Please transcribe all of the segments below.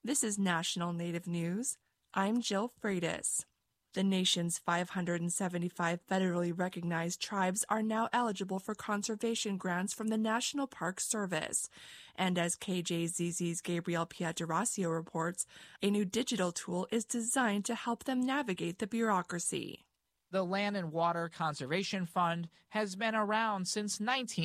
This is National Native News. I'm Jill Freitas. The nation's 575 federally recognized tribes are now eligible for conservation grants from the National Park Service. And as KJZZ's Gabriel Pietrasio reports, a new digital tool is designed to help them navigate the bureaucracy. The Land and Water Conservation Fund has been around since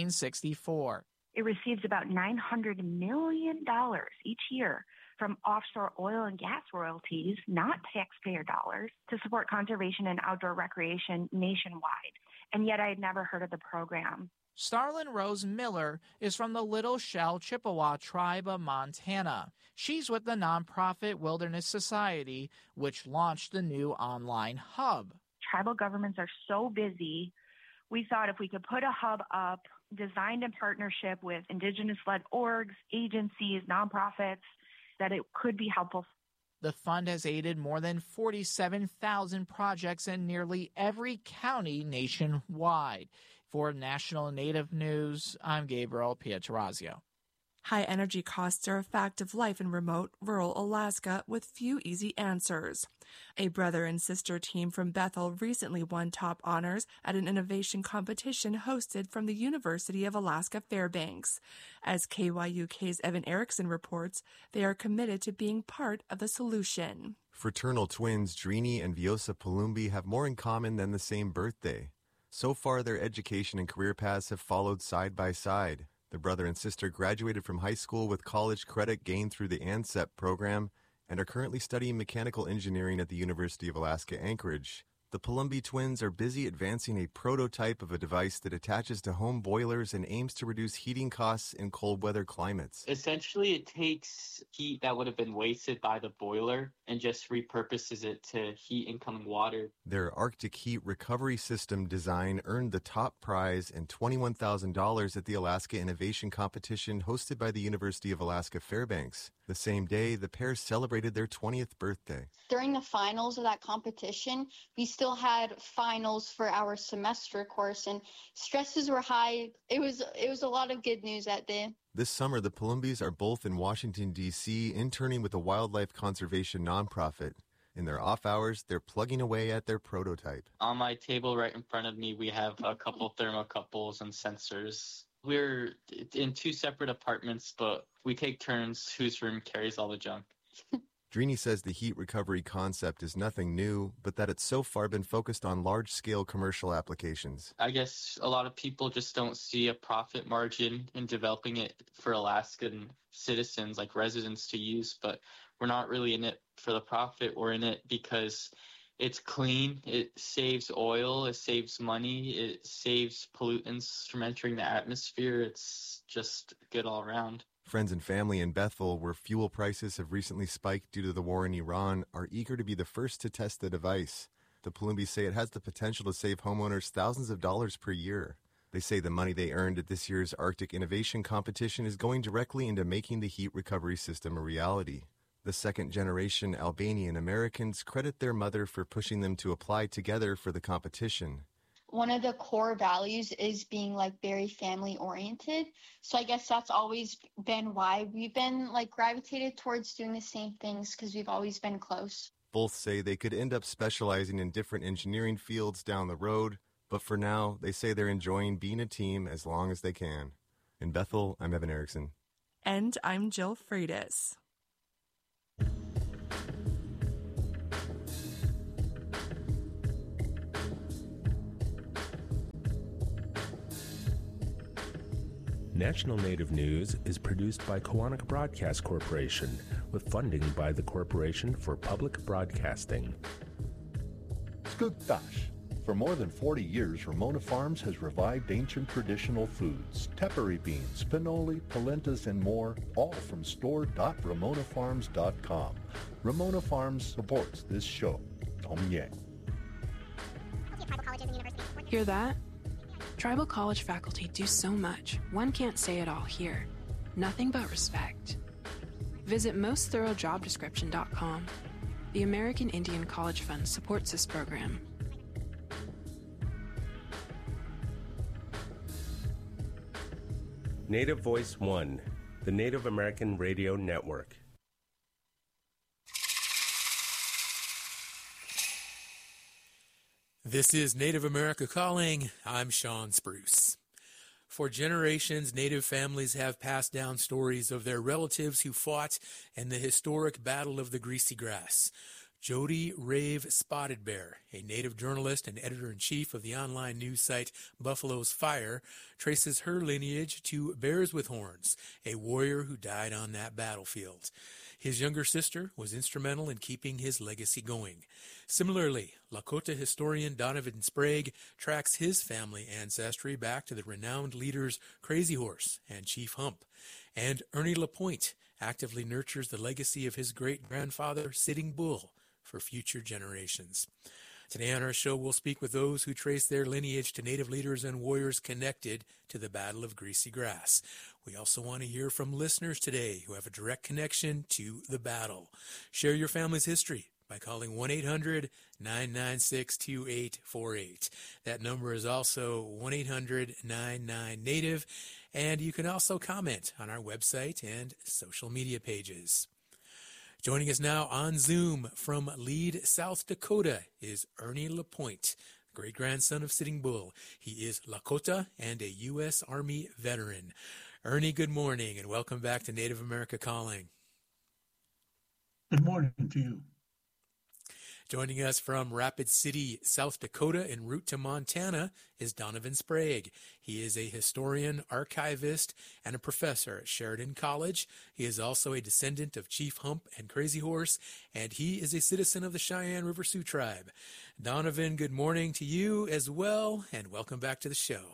1964. It receives about $900 million each year from offshore oil and gas royalties, not taxpayer dollars, to support conservation and outdoor recreation nationwide. And yet I had never heard of the program. Starlin Rose Miller is from the Little Shell Chippewa tribe of Montana. She's with the nonprofit Wilderness Society, which launched the new online hub. Tribal governments are so busy. We thought if we could put a hub up, designed in partnership with indigenous-led orgs, agencies, nonprofits, that it could be helpful. The fund has aided more than 47,000 projects in nearly every county nationwide. For National Native News, I'm Gabriel Pietrasio. High energy costs are a fact of life in remote, rural Alaska with few easy answers. A brother and sister team from Bethel recently won top honors at an innovation competition hosted from the University of Alaska Fairbanks. As KYUK's Evan Erickson reports, they are committed to being part of the solution. Fraternal twins Drini and Viosa Palumbi have more in common than the same birthday. So far, their education and career paths have followed side by side. The brother and sister graduated from high school with college credit gained through the ANCEP program and are currently studying mechanical engineering at the University of Alaska Anchorage. The Palumbi twins are busy advancing a prototype of a device that attaches to home boilers and aims to reduce heating costs in cold weather climates. Essentially, it takes heat that would have been wasted by the boiler and just repurposes it to heat incoming water. Their Arctic heat recovery system design earned the top prize and $21,000 at the Alaska Innovation Competition hosted by the University of Alaska Fairbanks. The same day, the pair celebrated their 20th birthday. During the finals of that competition, we still had finals for our semester course, and stresses were high. It was a lot of good news that day. This summer, the Palumbis are both in Washington, D.C., interning with a wildlife conservation nonprofit. In their off hours, they're plugging away at their prototype. On my table right in front of me, we have a couple thermocouples and sensors. We're in two separate apartments, but we take turns whose room carries all the junk. Drini says the heat recovery concept is nothing new, but that it's so far been focused on large-scale commercial applications. I guess a lot of people just don't see a profit margin in developing it for Alaskan citizens, like residents, to use, but we're not really in it for the profit. We're in it because it's clean, it saves oil, it saves money, it saves pollutants from entering the atmosphere. It's just good all around. Friends and family in Bethel, where fuel prices have recently spiked due to the war in Iran, are eager to be the first to test the device. The Palumbis say it has the potential to save homeowners thousands of dollars per year. They say the money they earned at this year's Arctic Innovation Competition is going directly into making the heat recovery system a reality. The second-generation Albanian Americans credit their mother for pushing them to apply together for the competition. One of the core values is being very family oriented. So I guess that's always been why we've been gravitated towards doing the same things, because we've always been close. Both say they could end up specializing in different engineering fields down the road, but for now, they say they're enjoying being a team as long as they can. In Bethel, I'm Evan Erickson. And I'm Jill Freitas. National Native News is produced by Kawanak Broadcast Corporation with funding by the Corporation for Public Broadcasting. Skugtash. For more than 40 years, Ramona Farms has revived ancient traditional foods, tepary beans, pinoli, polentas, and more, all from store.ramonafarms.com. Ramona Farms supports this show. Tom Yang. Hear that? Tribal college faculty do so much, one can't say it all here. Nothing but respect. Visit mostthoroughdescription.com. The American Indian College Fund supports this program. Native Voice One, the Native American Radio Network. This is Native America Calling. I'm Sean Spruce. For generations, Native families have passed down stories of their relatives who fought in the historic Battle of the Greasy Grass. Jody Rave Spotted Bear, a Native journalist and editor-in-chief of the online news site Buffalo's Fire, traces her lineage to Bears with Horns, a warrior who died on that battlefield. His younger sister was instrumental in keeping his legacy going. Similarly, Lakota historian Donovan Sprague tracks his family ancestry back to the renowned leaders Crazy Horse and Chief Hump. And Ernie LaPointe actively nurtures the legacy of his great-grandfather, Sitting Bull, for future generations. Today on our show, we'll speak with those who trace their lineage to Native leaders and warriors connected to the Battle of Greasy Grass. We also want to hear from listeners today who have a direct connection to the battle. Share your family's history by calling 1-800-996-2848. That number is also 1-800-99-NATIVE, and you can also comment on our website and social media pages. Joining us now on Zoom from Lead, South Dakota is Ernie LaPointe, great-grandson of Sitting Bull. He is Lakota and a U.S. Army veteran. Ernie, good morning, and welcome back to Native America Calling. Good morning to you. Joining us from Rapid City, South Dakota, en route to Montana, is Donovan Sprague. He is a historian, archivist, and a professor at Sheridan College. He is also a descendant of Chief Hump and Crazy Horse, and he is a citizen of the Cheyenne River Sioux Tribe. Donovan, good morning to you as well, and welcome back to the show.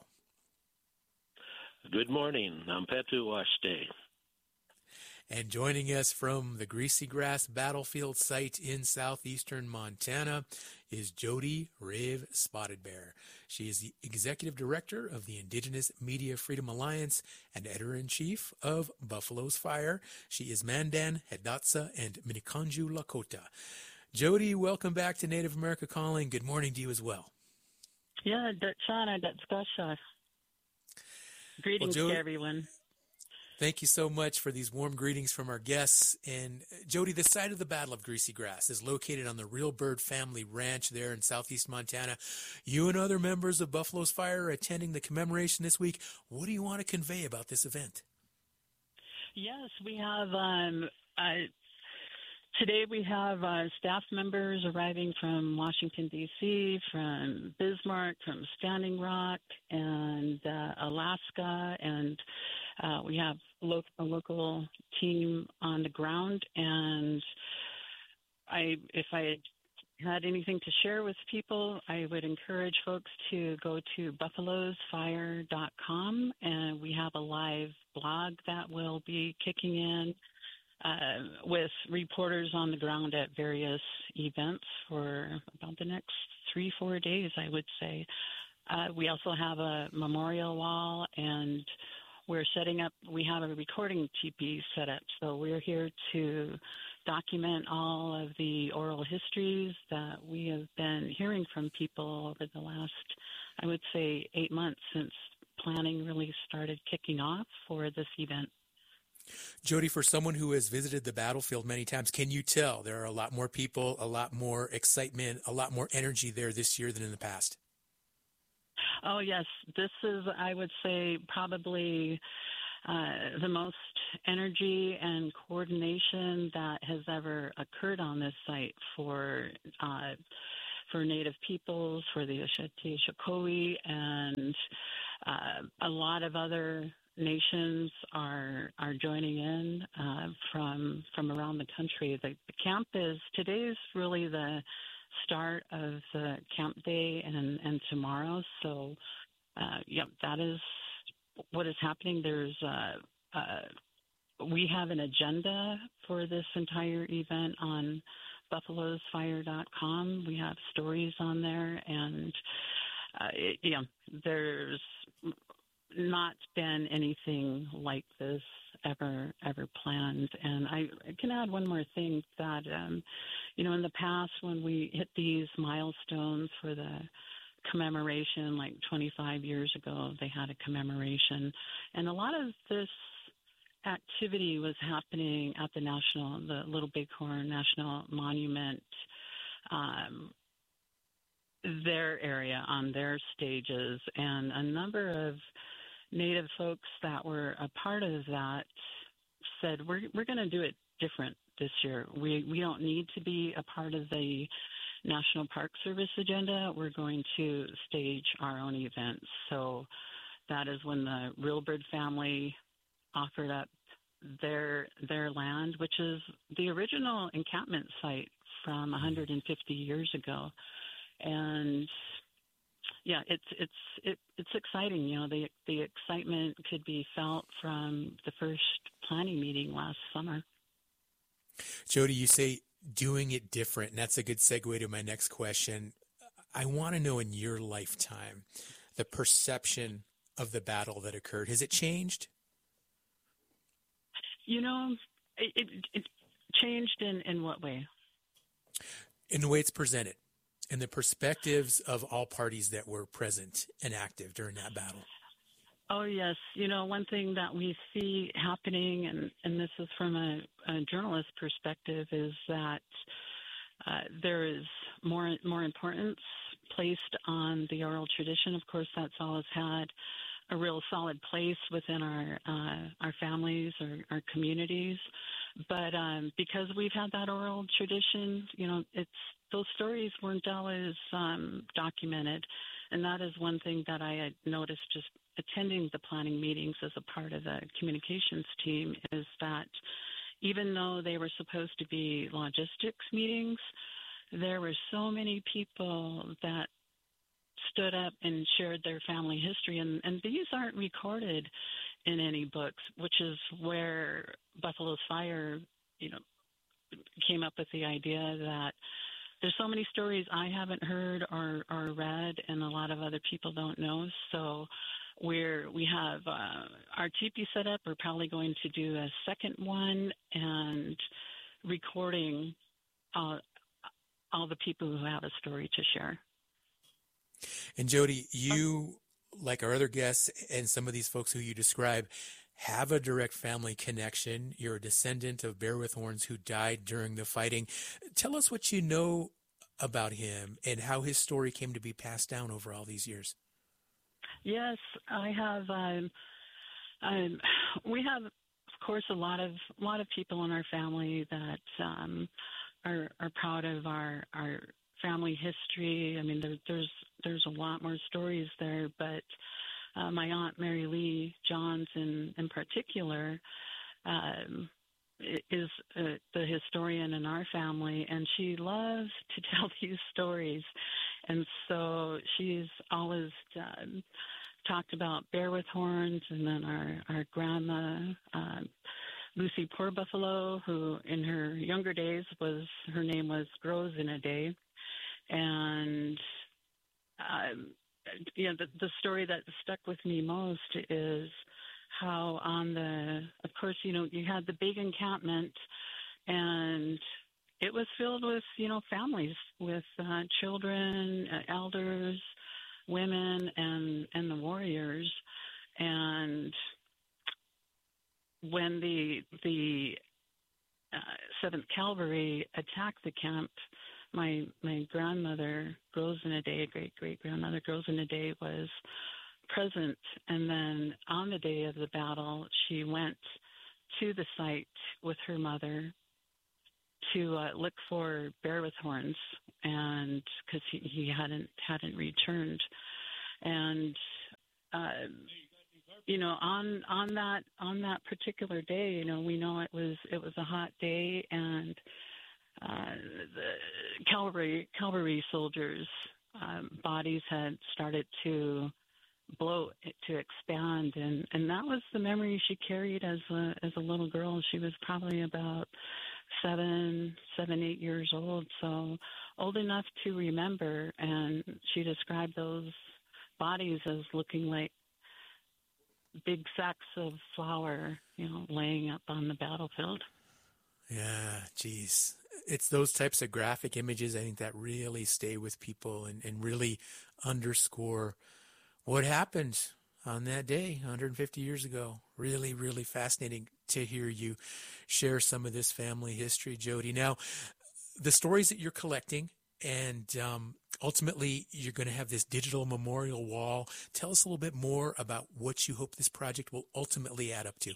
Good morning. I'm Petu Washte. And joining us from the Greasy Grass battlefield site in southeastern Montana is Jody Rave Spotted Bear. She is the executive director of the Indigenous Media Freedom Alliance and editor-in-chief of Buffalo's Fire. She is Mandan, Hidatsa, and Miniconjou Lakota. Jody, welcome back to Native America Calling. Good morning to you as well. Yeah, Shana, that's Gosha. Greetings to everyone. Thank you so much for these warm greetings from our guests. And Jody, the site of the Battle of Greasy Grass is located on the Real Bird Family Ranch there in southeast Montana. You and other members of Buffalo's Fire are attending the commemoration this week. What do you want to convey about this event? Yes, we have today we have staff members arriving from Washington, D.C., from Bismarck, from Standing Rock, and Alaska, and we have a local team on the ground. And if I had anything to share with people, I would encourage folks to go to buffalosfire.com, and we have a live blog that will be kicking in with reporters on the ground at various events for about the next 3-4 days, I would say. We also have a memorial wall, and we have a recording teepee set up. So we're here to document all of the oral histories that we have been hearing from people over the last, I would say, 8 months since planning really started kicking off for this event. Jody, for someone who has visited the battlefield many times, can you tell there are a lot more people, a lot more excitement, a lot more energy there this year than in the past? Oh, yes. This is, I would say, probably the most energy and coordination that has ever occurred on this site for Native peoples, for the Ashanti-Shakoe, and a lot of other nations are joining in from around the country. The camp today is really the start of the camp day and tomorrow. So, that is what is happening. We have an agenda for this entire event on buffalosfire.com. We have stories on there, and there's not been anything like this ever planned. And I can add one more thing that, in the past when we hit these milestones for the commemoration, like 25 years ago, they had a commemoration. And a lot of this activity was happening at the Little Bighorn National Monument their area on their stages, and a number of Native folks that were a part of that said, we're going to do it different this year. We don't need to be a part of the National Park Service agenda. We're going to stage our own events. So that is when the Reelbird family offered up their land, which is the original encampment site from 150 years ago. And yeah, it's exciting. You know, the excitement could be felt from the first planning meeting last summer. Jody, you say doing it different, and that's a good segue to my next question. I want to know, in your lifetime, the perception of the battle that occurred. Has it changed? You know, it changed in what way? In the way it's presented, and the perspectives of all parties that were present and active during that battle. Oh, yes. You know, one thing that we see happening, and this is from a journalist perspective, is that there is more importance placed on the oral tradition. Of course, that's always had a real solid place within our families, our communities. But because we've had that oral tradition, you know, those stories weren't always documented. And that is one thing that I had noticed just attending the planning meetings as a part of the communications team, is that even though they were supposed to be logistics meetings, there were so many people that stood up and shared their family history. And these aren't recorded in any books, which is where Buffalo's Fire, you know, came up with the idea that there's so many stories I haven't heard or read, and a lot of other people don't know. So we have our teepee set up. We're probably going to do a second one and recording all the people who have a story to share. And Jody, you, like our other guests and some of these folks who you describe, have a direct family connection. You're a descendant of Bear with Horns who died during the fighting. Tell us what you know about him and how his story came to be passed down over all these years. Yes, I have. We have, of course, a lot of people in our family that are proud of our family history. I mean, there's a lot more stories there, but my aunt Mary Lee Johns in particular is the historian in our family, and she loves to tell these stories. And so she's always talked about Bear with Horns, and then our grandma, Lucy Poor Buffalo, who in her younger days her name was Grows in a Day. And the story that stuck with me most is how of course, you know, you had the big encampment, and it was filled with, you know, families with children, elders, women, and the warriors. And when the 7th Cavalry attacked the camp, my grandmother, Grows in a Day, great-great-grandmother Grows in a Day, was present. And then on the day of the battle, she went to the site with her mother to look for Bear with Horns, and because he hadn't returned. And you know, on that particular day, you know, we know it was a hot day, and the cavalry soldiers' bodies had started to bloat, to expand, and that was the memory she carried as a little girl. She was probably about 7, 8 years old, so old enough to remember. And she described those bodies as looking like big sacks of flour, you know, laying up on the battlefield. Yeah, geez. It's those types of graphic images, I think, that really stay with people and really underscore what happened on that day 150 years ago. Really, really fascinating to hear you share some of this family history, Jody. Now, the stories that you're collecting and ultimately you're going to have this digital memorial wall. Tell us a little bit more about what you hope this project will ultimately add up to.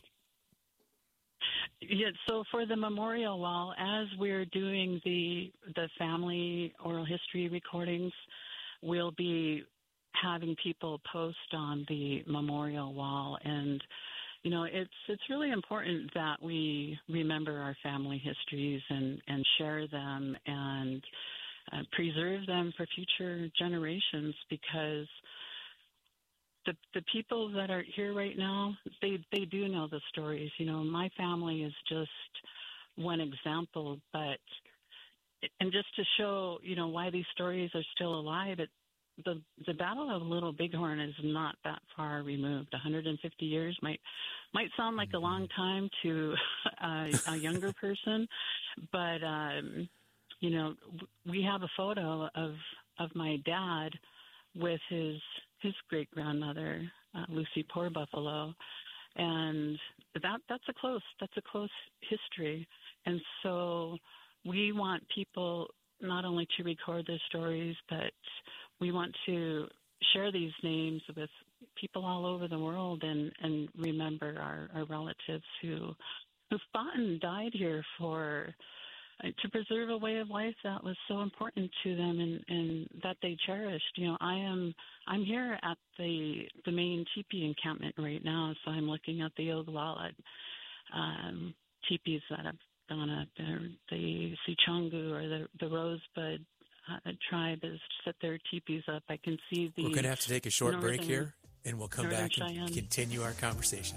Yeah, so for the memorial wall, as we're doing the family oral history recordings, we'll be having people post on the memorial wall. And you know, it's really important that we remember our family histories and share them and preserve them for future generations, because the people that are here right now, they do know the stories. You know, my family is just one example, and just to show, you know, why these stories are still alive, the Battle of Little Bighorn is not that far removed. 150 years might sound like a long time to a younger person, but you know, we have a photo of my dad with his great grandmother, Lucy Poor Buffalo, and that's a close history. And so we want people not only to record their stories, but we want to share these names with people all over the world and remember our relatives who fought and died here to preserve a way of life that was so important to them and that they cherished. You know, I'm here at the main teepee encampment right now, so I'm looking at the Oglala teepees that have gone up there. The Sichongu or the Rosebud tribe has set their teepees up. I can see the. We're going to have to take a short break here, and we'll come back and continue our conversation.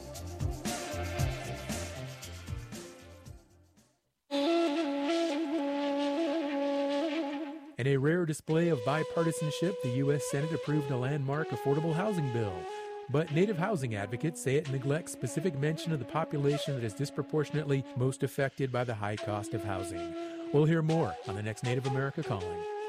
In a rare display of bipartisanship, the U.S. Senate approved a landmark affordable housing bill. But Native housing advocates say it neglects specific mention of the population that is disproportionately most affected by the high cost of housing. We'll hear more on the next Native America Calling.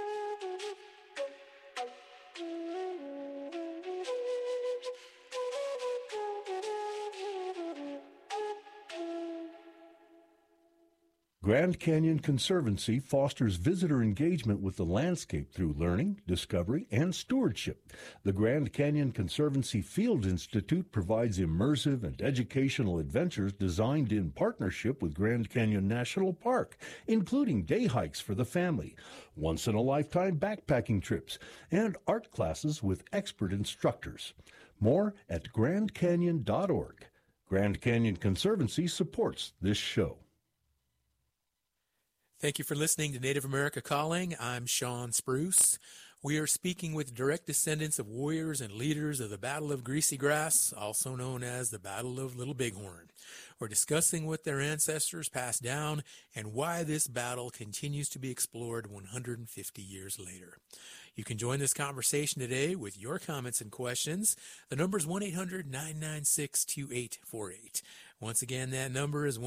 Grand Canyon Conservancy fosters visitor engagement with the landscape through learning, discovery, and stewardship. The Grand Canyon Conservancy Field Institute provides immersive and educational adventures designed in partnership with Grand Canyon National Park, including day hikes for the family, once-in-a-lifetime backpacking trips, and art classes with expert instructors. More at grandcanyon.org. Grand Canyon Conservancy supports this show. Thank you for listening to Native America Calling. I'm Sean Spruce. We are speaking with direct descendants of warriors and leaders of the Battle of Greasy Grass, also known as the Battle of Little Bighorn. We're discussing what their ancestors passed down and why this battle continues to be explored 150 years later. You can join this conversation today with your comments and questions. The number is 1-800-996-2848. Once again, that number is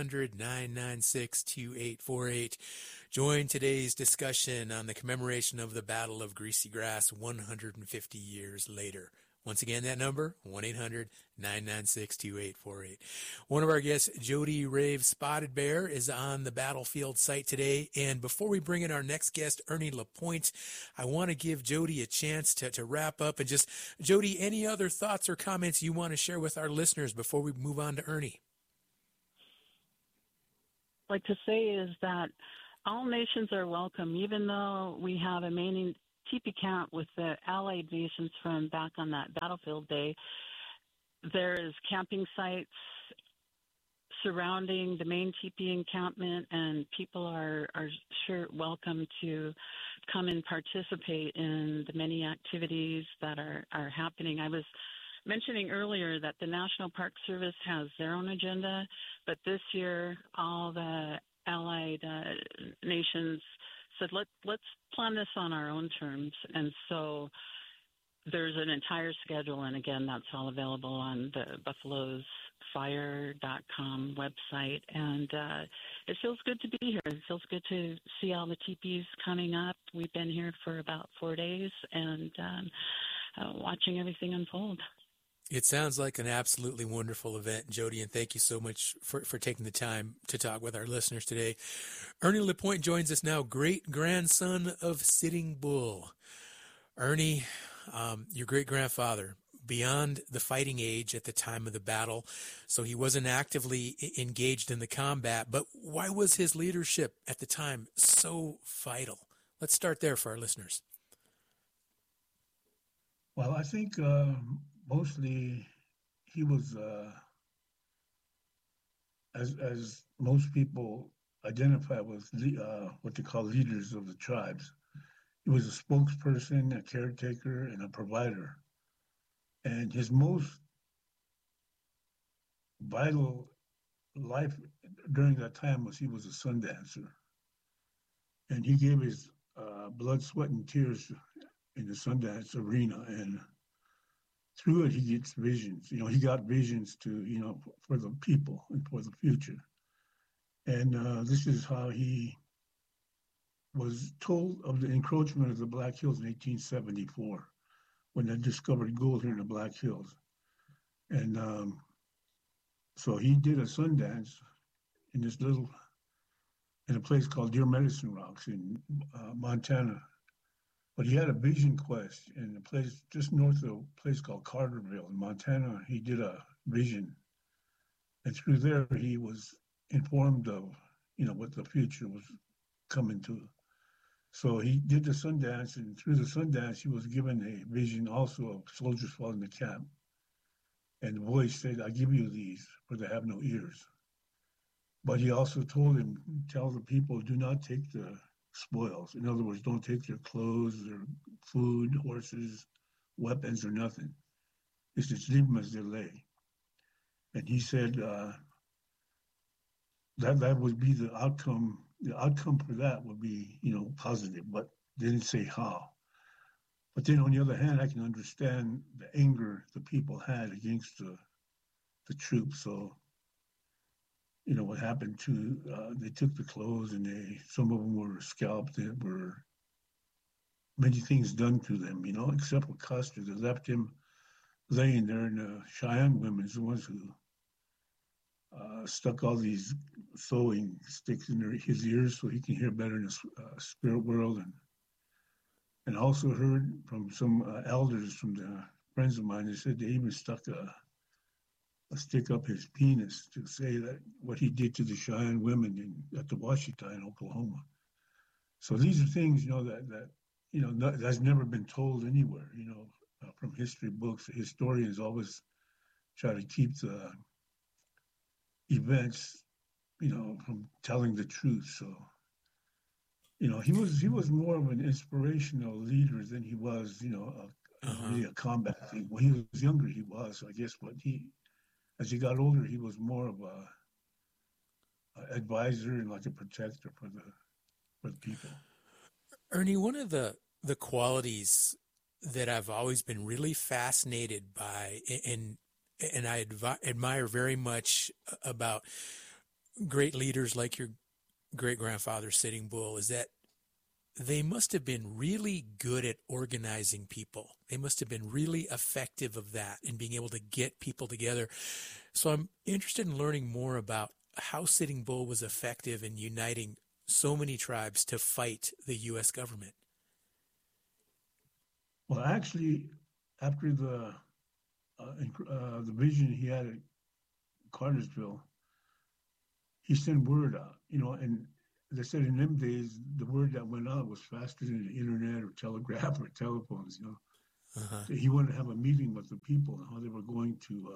1-800-996-2848. Join today's discussion on the commemoration of the Battle of Greasy Grass 150 years later. Once again, that number, 1-800-996-2848. One of our guests, Jody Rave Spotted Bear, is on the battlefield site today. And before we bring in our next guest, Ernie LaPointe, I want to give Jody a chance to wrap up. And just, Jody, any other thoughts or comments you want to share with our listeners before we move on to Ernie? I'd like to say is that all nations are welcome, even though we have a main teepee camp with the allied nations from back on that battlefield day. There is camping sites surrounding the main teepee encampment, and people are sure welcome to come and participate in the many activities that are happening. I was mentioning earlier that the National Park Service has their own agenda, but this year all the allied nations said, let's plan this on our own terms. And so there's an entire schedule, and again, that's all available on the buffalosfire.com website. And it feels good to be here. It feels good to see all the teepees coming up. We've been here for about 4 days and watching everything unfold. It sounds like an absolutely wonderful event, Jody, and thank you so much for taking the time to talk with our listeners today. Ernie LaPointe joins us now, great-grandson of Sitting Bull. Ernie, your great-grandfather, beyond the fighting age at the time of the battle, so he wasn't actively engaged in the combat, but why was his leadership at the time so vital? Let's start there for our listeners. Well, I think mostly he was, as most people identify with what they call leaders of the tribes. He was a spokesperson, a caretaker, and a provider. And his most vital life during that time was he was a sun dancer. And he gave his blood, sweat, and tears in the Sundance arena, and through it he gets visions. He got visions to, for the people and for the future. And this is how he was told of the encroachment of the Black Hills in 1874, when they discovered gold here in the Black Hills. And so he did a Sundance in a place called Deer Medicine Rocks in Montana. But he had a vision quest in a place just north of a place called Carterville in Montana. He did a vision. And through there, he was informed of, what the future was coming to. So he did the Sundance, and through the Sundance, he was given a vision also of soldiers falling the camp. And the voice said, I give you these, for they have no ears. But he also told him, tell the people, do not take the spoils. In other words, don't take their clothes, their food, horses, weapons, or nothing. It's just leave them as they lay. And he said that would be the outcome. The outcome for that would be, positive, but didn't say how. But then on the other hand, I can understand the anger the people had against the troops. So, what happened to, they took the clothes and some of them were scalped. There were many things done to them, except for Custer. They left him laying there, and the Cheyenne women, the ones who stuck all these sewing sticks in his ears so he can hear better in the spirit world. And also heard from some elders, from the friends of mine, they said they even stuck a stick up his penis to say that what he did to the Cheyenne women at the Washita in Oklahoma. So these are things, that's never been told anywhere, from history books. Historians always try to keep the events, from telling the truth. So, he was more of an inspirational leader than he was, really a combat thing. When he was younger, he was. So I guess as he got older, he was more of a advisor and like a protector for the people. Ernie, one of the qualities that I've always been really fascinated by, and I admire very much about great leaders like your great-grandfather Sitting Bull, is that they must have been really good at organizing people. They must have been really effective of that and being able to get people together. So I'm interested in learning more about how Sitting Bull was effective in uniting so many tribes to fight the U.S. government. Well, actually, after the vision he had at Cartersville, he sent word out, and they said in them days, the word that went out was faster than the internet or telegraph or telephones, So he wanted to have a meeting with the people and how they were going to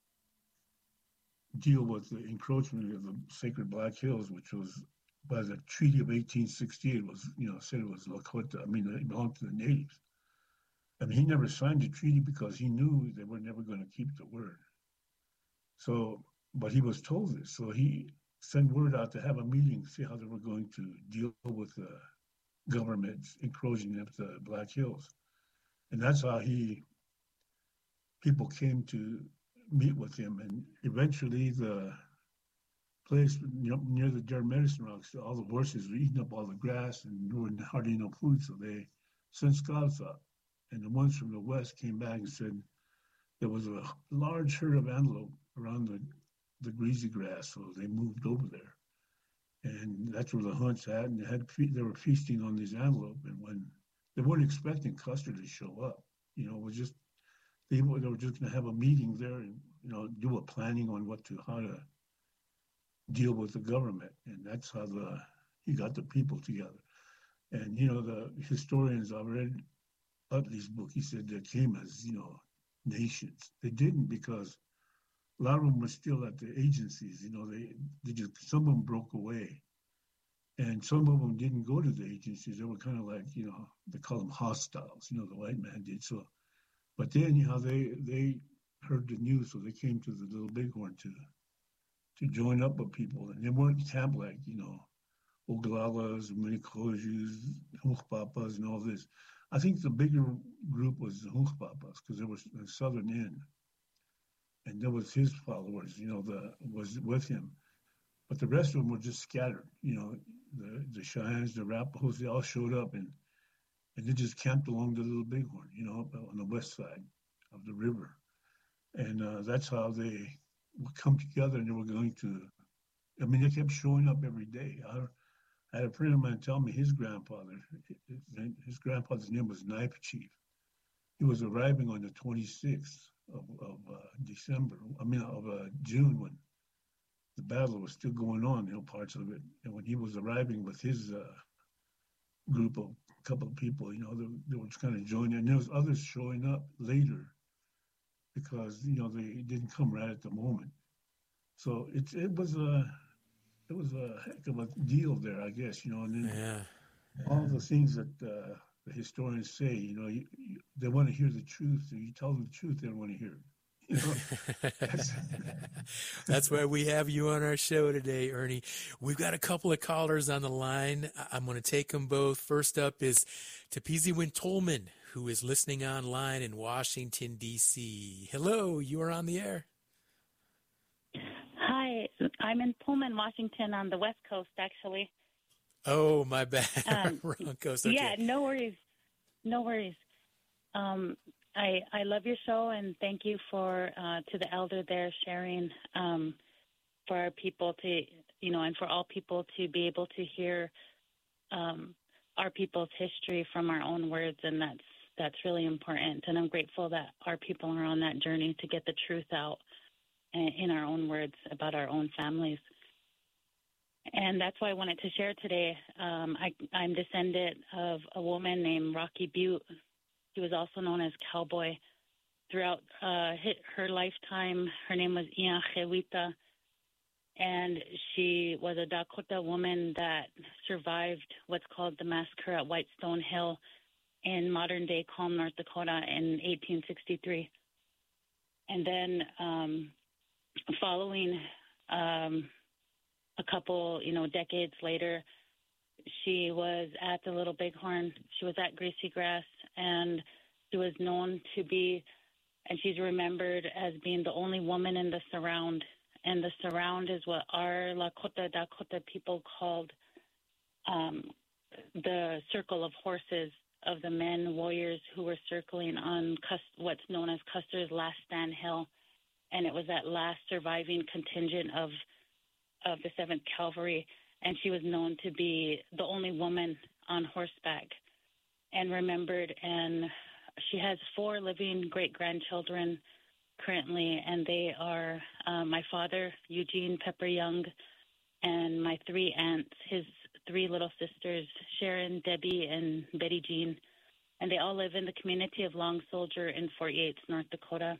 deal with the encroachment of the sacred Black Hills, which was by the Treaty of 1868, was, said it was Lakota. It belonged to the natives. He never signed the treaty because he knew they were never going to keep the word. So, but he was told this. So he sent word out to have a meeting, see how they were going to deal with the government's encroaching of the Black Hills. And that's how people came to meet with him. And eventually the place near the Deer Medicine Rocks, all the horses were eating up all the grass and there was hardly no food. So they sent scouts up. And the ones from the west came back and said, there was a large herd of antelope around the greasy grass, so they moved over there. And that's where the hunt's at, and they were feasting on these antelope. And when they weren't expecting Custer to show up, it was just they were just going to have a meeting there and do a planning on how to deal with the government, and that's how he got the people together. And the historians, I read Utley's book. He said they came as nations. They didn't, because a lot of them were still at the agencies. They just, some of them broke away, and some of them didn't go to the agencies. They were kind of like they call them hostiles. The white man did so. But then they heard the news, so they came to the Little Bighorn to join up with people, and they weren't camped like Oglalas, Minikojus, Hunkpapas, and all this. I think the bigger group was the Hunkpapas, because there was a southern end, and there was his followers, was with him. But the rest of them were just scattered. The Cheyennes, the Arapahoes, they all showed up, and they just camped along the Little Bighorn, on the west side of the river. And that's how they would come together, and they were going to, they kept showing up every day. I had a friend of mine tell me his grandfather's name was Knife Chief. He was arriving on the 26th of June, when the battle was still going on, parts of it. And when he was arriving with his group of a couple of people, they were kind of joining. And there was others showing up later because, they didn't come right at the moment. So it was a heck of a deal there, I guess, and then all the things that the historians say, they want to hear the truth. So you tell them the truth, they don't want to hear it. That's why we have you on our show today, Ernie. We've got a couple of callers on the line. I'm going to take them both. First up is Tepiziwin Tolman, who is listening online in Washington, D.C. Hello, you are on the air. Hi, I'm in Pullman, Washington, on the West Coast, actually. Oh, my bad. Wrong coast. Okay. Yeah, no worries. No worries. I love your show, and thank you to the elder there sharing for our people to, and for all people to be able to hear our people's history from our own words, and that's really important. And I'm grateful that our people are on that journey to get the truth out in our own words about our own families. And that's why I wanted to share today. I'm descendant of a woman named Rocky Butte. She was also known as Cowboy. Throughout her lifetime, her name was Ia Chewita, and she was a Dakota woman that survived what's called the massacre at Whitestone Hill in modern-day Calm, North Dakota in 1863. And then following a couple, decades later, she was at the Little Bighorn. She was at Greasy Grass, and she was known to be, and she's remembered as being the only woman in the surround. And the surround is what our Lakota Dakota people called the circle of horses of the men warriors who were circling on what's known as Custer's Last Stand Hill. And it was that last surviving contingent of the 7th Cavalry, and she was known to be the only woman on horseback and remembered. And she has 4 living great-grandchildren currently, and they are my father, Eugene Pepper Young, and my 3 aunts, his 3 little sisters, Sharon, Debbie, and Betty Jean. And they all live in the community of Long Soldier in Fort Yates, North Dakota.